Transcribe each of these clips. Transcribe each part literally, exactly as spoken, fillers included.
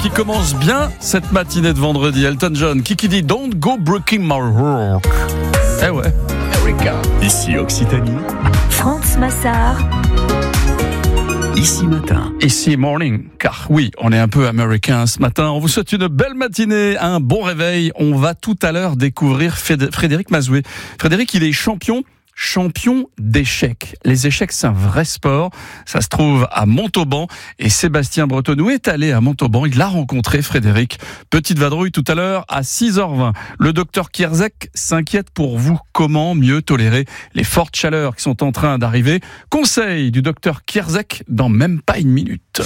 qui commence bien cette matinée de vendredi. Elton John, qui dit Don't go breaking my heart. Eh ouais, America. Ici Occitanie. France Massard. Ici matin. Ici morning, car oui, on est un peu américain ce matin. On vous souhaite une belle matinée, un bon réveil. On va tout à l'heure découvrir Frédéric Mazoué. Frédéric, il est champion Champion d'échecs. Les échecs, c'est un vrai sport. Ça se trouve à Montauban. Et Sébastien Bretonneau est allé à Montauban. Il a rencontré Frédéric. Petite vadrouille tout à l'heure à six heures vingt. Le docteur Kierzek s'inquiète pour vous. Comment mieux tolérer les fortes chaleurs qui sont en train d'arriver? Conseil du docteur Kierzek dans même pas une minute.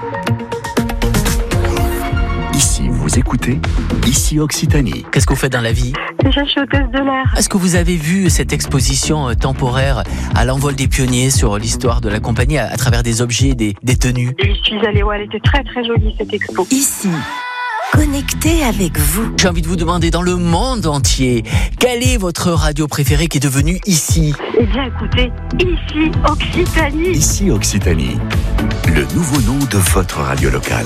Ici, vous écoutez Ici Occitanie. Qu'est-ce que vous faites dans la vie? Déjà, je suis hôtesse de l'air. Est-ce que vous avez vu cette exposition temporaire à l'envol des pionniers sur l'histoire de la compagnie à, à travers des objets, des, des tenues? Je suis allée, ouais, elle était très très jolie cette expo. Ici, connecté avec vous. J'ai envie de vous demander dans le monde entier, quelle est votre radio préférée qui est devenue Ici? Eh bien, écoutez, Ici Occitanie. Ici Occitanie, le nouveau nom de votre radio locale.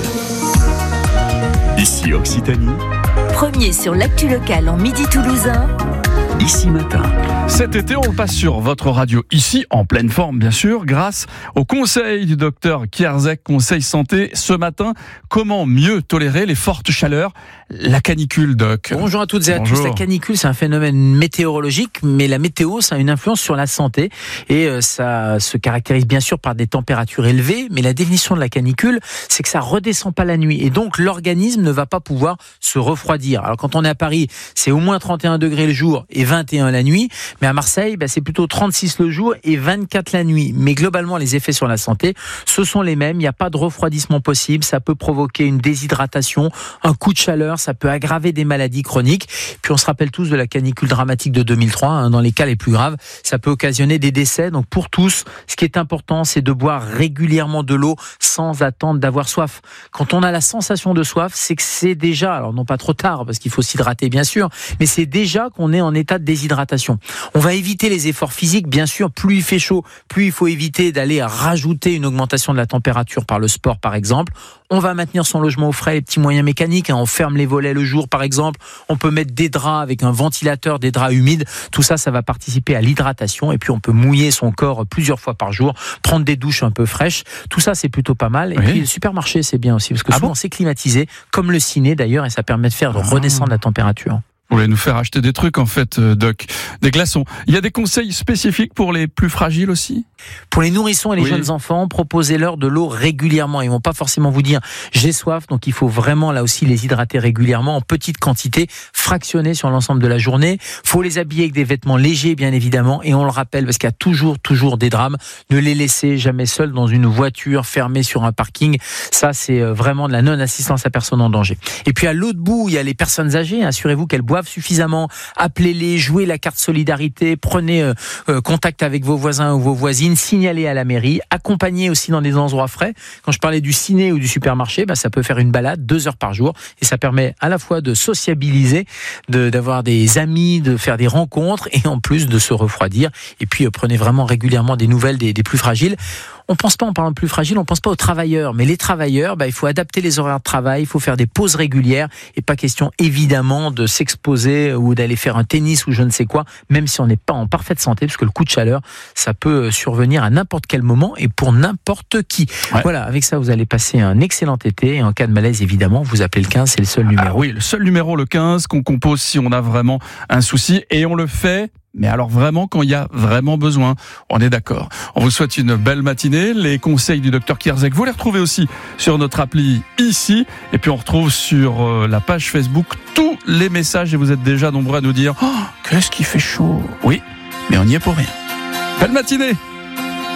Ici Occitanie. Premier sur l'actu locale en midi toulousain. Ici matin. Cet été, on le passe sur votre radio ici, en pleine forme bien sûr, grâce au conseil du docteur Kierzek, conseil santé. Ce matin, comment mieux tolérer les fortes chaleurs? La canicule, Doc. Bonjour à toutes et à Bonjour. tous. La canicule, c'est un phénomène météorologique, mais la météo, ça a une influence sur la santé. Et euh, ça se caractérise bien sûr par des températures élevées, mais la définition de la canicule, c'est que ça redescend pas la nuit. Et donc, l'organisme ne va pas pouvoir se refroidir. Alors, quand on est à Paris, c'est au moins trente et un degrés le jour et vingt et un la nuit. Mais à Marseille, bah, c'est plutôt trente-six le jour et vingt-quatre la nuit. Mais globalement, les effets sur la santé, ce sont les mêmes. Il n'y a pas de refroidissement possible. Ça peut provoquer une déshydratation, un coup de chaleur. Ça peut aggraver des maladies chroniques. Puis on se rappelle tous de la canicule dramatique de deux mille trois. Hein, dans les cas les plus graves, ça peut occasionner des décès. Donc pour tous, ce qui est important, c'est de boire régulièrement de l'eau sans attendre d'avoir soif. Quand on a la sensation de soif, c'est que c'est déjà, alors non pas trop tard, parce qu'il faut s'hydrater bien sûr, mais c'est déjà qu'on est en état de déshydratation. On va éviter les efforts physiques, bien sûr. Plus il fait chaud, plus il faut éviter d'aller rajouter une augmentation de la température par le sport, par exemple. On va maintenir son logement au frais, les petits moyens mécaniques. Hein. On ferme les volets le jour, par exemple. On peut mettre des draps avec un ventilateur, des draps humides. Tout ça, ça va participer à l'hydratation. Et puis, on peut mouiller son corps plusieurs fois par jour, prendre des douches un peu fraîches. Tout ça, c'est plutôt pas mal. Et oui. puis, le supermarché, c'est bien aussi. Parce que Ah souvent, bon c'est climatisé, comme le ciné d'ailleurs, et ça permet de faire de Ah. redescendre la température. Vous voulez nous faire acheter des trucs en fait, Doc. Des glaçons. Il y a des conseils spécifiques pour les plus fragiles aussi? Pour les nourrissons et les oui. jeunes enfants, proposez-leur de l'eau régulièrement. Ils vont pas forcément vous dire j'ai soif, donc il faut vraiment là aussi les hydrater régulièrement en petite quantité, fractionnée sur l'ensemble de la journée. Faut les habiller avec des vêtements légers, bien évidemment, et on le rappelle parce qu'il y a toujours, toujours des drames. Ne les laissez jamais seuls dans une voiture fermée sur un parking. Ça, c'est vraiment de la non-assistance à personne en danger. Et puis à l'autre bout, il y a les personnes âgées. Assurez-vous qu'elles boivent suffisamment. Appelez-les, jouez la carte solidarité, prenez euh, euh, contact avec vos voisins ou vos voisines, signalez à la mairie, accompagnez aussi dans des endroits frais. Quand je parlais du ciné ou du supermarché, bah, ça peut faire une balade deux heures par jour et ça permet à la fois de sociabiliser, de, d'avoir des amis, de faire des rencontres et en plus de se refroidir. Et puis euh, prenez vraiment régulièrement des nouvelles des, des plus fragiles. On pense pas, en parlant de plus fragiles, on pense pas aux travailleurs. Mais les travailleurs, bah, il faut adapter les horaires de travail, il faut faire des pauses régulières et pas question évidemment de s'exposer ou d'aller faire un tennis ou je ne sais quoi, même si on n'est pas en parfaite santé, parce que le coup de chaleur, ça peut survenir à n'importe quel moment et pour n'importe qui. Ouais. Voilà, avec ça, vous allez passer un excellent été et en cas de malaise, évidemment, vous appelez le quinze, c'est le seul numéro. Ah oui, le seul numéro, le quinze, qu'on compose si on a vraiment un souci et on le fait. Mais alors vraiment quand il y a vraiment besoin, on est d'accord. On vous souhaite une belle matinée. Les conseils du docteur Kierzek, vous les retrouvez aussi sur notre appli ici. Et puis on retrouve sur la page Facebook tous les messages et vous êtes déjà nombreux à nous dire oh, qu'est-ce qui fait chaud. Oui, mais on n'y est pour rien. Belle matinée.